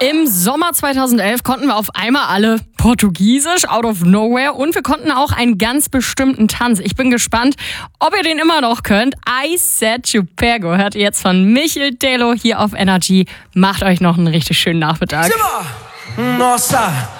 Im Sommer 2011 konnten wir auf einmal alle Portugiesisch, out of nowhere, und wir konnten auch einen ganz bestimmten Tanz. Ich bin gespannt, ob ihr den immer noch könnt. I Said You Pego hört ihr jetzt von Michel Telo hier auf Energy. Macht euch noch einen richtig schönen Nachmittag. Nossa!